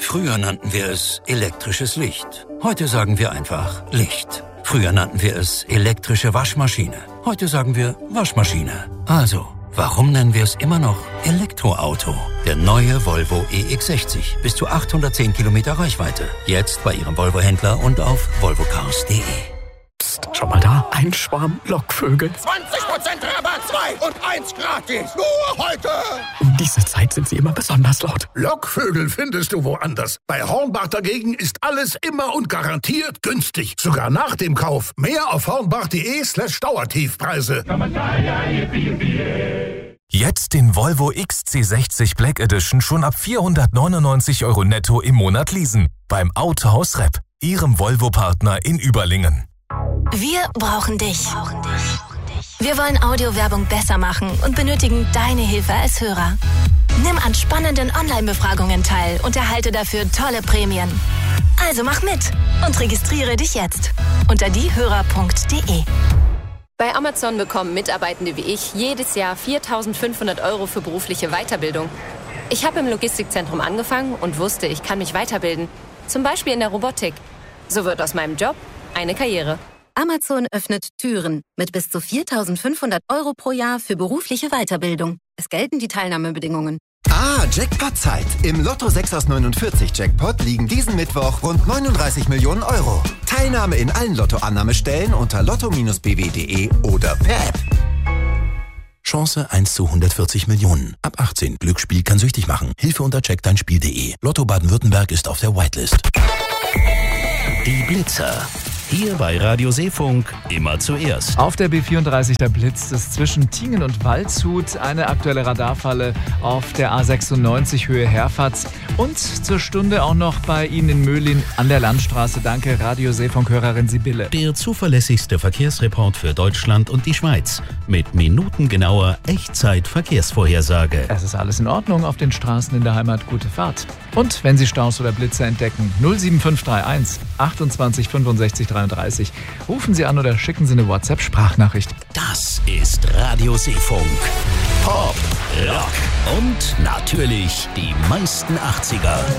Früher nannten wir es elektrisches Licht. Heute sagen wir einfach Licht. Früher nannten wir es elektrische Waschmaschine. Heute sagen wir Waschmaschine. Also, warum nennen wir es immer noch Elektroauto? Der neue Volvo EX60. Bis zu 810 Kilometer Reichweite. Jetzt bei Ihrem Volvo-Händler und auf volvocars.de. Psst, schau mal da. Ein Schwarm Lockvögel. 20% Rabatt, 2 und 1 gratis. Nur heute. Um diese Zeit sind sie immer besonders laut. Lockvögel findest du woanders. Bei Hornbach dagegen ist alles immer und garantiert günstig. Sogar nach dem Kauf. Mehr auf hornbach.de/Dauertiefpreise. Jetzt den Volvo XC60 Black Edition schon ab 499 € netto im Monat leasen. Beim Autohaus Repp, Ihrem Volvo-Partner in Überlingen. Wir brauchen dich. Wir wollen Audiowerbung besser machen und benötigen deine Hilfe als Hörer. Nimm an spannenden Online-Befragungen teil und erhalte dafür tolle Prämien. Also mach mit und registriere dich jetzt unter diehörer.de. Bei Amazon bekommen Mitarbeitende wie ich jedes Jahr 4.500 € für berufliche Weiterbildung. Ich habe im Logistikzentrum angefangen und wusste, ich kann mich weiterbilden. Zum Beispiel in der Robotik. So wird aus meinem Job eine Karriere. Amazon öffnet Türen mit bis zu 4.500 € pro Jahr für berufliche Weiterbildung. Es gelten die Teilnahmebedingungen. Jackpot-Zeit. Im Lotto 6 aus 49 Jackpot liegen diesen Mittwoch rund 39 Millionen €. Teilnahme in allen Lottoannahmestellen unter lotto-bw.de oder per App. Chance 1 zu 140 Millionen. Ab 18. Glücksspiel kann süchtig machen. Hilfe unter checkdeinspiel.de. Lotto Baden-Württemberg ist auf der Whitelist. Die Blitzer. Hier bei Radio Seefunk immer zuerst. Auf der B34 der Blitz ist zwischen Tingen und Waldshut eine aktuelle Radarfalle auf der A96 Höhe Herfatz und zur Stunde auch noch bei Ihnen in Möhlin an der Landstraße. Danke, Radio Seefunk-Hörerin Sibylle. Der zuverlässigste Verkehrsreport für Deutschland und die Schweiz mit minutengenauer Echtzeit-Verkehrsvorhersage. Es ist alles in Ordnung auf den Straßen in der Heimat. Gute Fahrt. Und wenn Sie Staus oder Blitzer entdecken, 07531 28 65 33. Rufen Sie an oder schicken Sie eine WhatsApp-Sprachnachricht. Das ist Radio Seefunk. Pop, Rock und natürlich die meisten 80er.